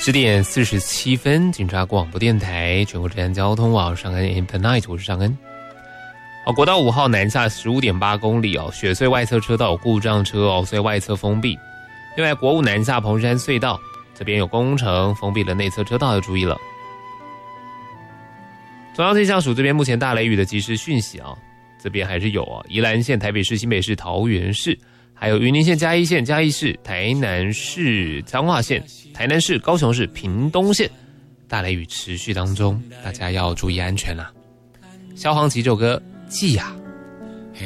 10点47分，警察广播电台全国治安交通网上恩 In the Night， 我是尚恩。国道5号南下15.8公里雪隧外侧车道有故障车所以外侧封闭。另外国五南下蓬山隧道这边有工程，封闭了内侧车道，要注意了。中央气象署这边目前大雷雨的即时讯息这边还是有宜兰县、台北市、新北市、桃园市，还有云林县、嘉义县、嘉义市、台南市、彰化县、台南市、高雄市、屏东县，大雷雨持续当中，大家要注意安全啦。萧煌奇这首歌《记呀》。